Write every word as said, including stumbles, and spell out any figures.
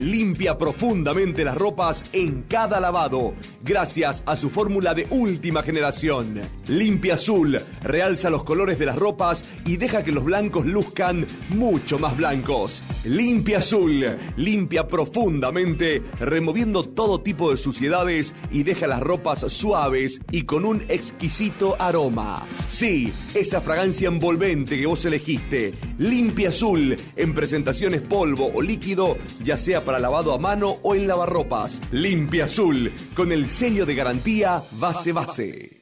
Limpia profundamente las ropas en cada lavado, gracias a su fórmula de última generación. Limpia Azul realza los colores de las ropas y deja que los blancos luzcan mucho más blancos. Limpia Azul limpia profundamente, removiendo todo tipo de suciedades y deja las ropas suaves y con un exquisito aroma. Sí, esa fragancia envolvente que vos elegiste. Limpia Azul en presentaciones polvo o líquido, ya sea para para lavado a mano o en lavarropas. Limpia Azul, con el sello de garantía Base Base.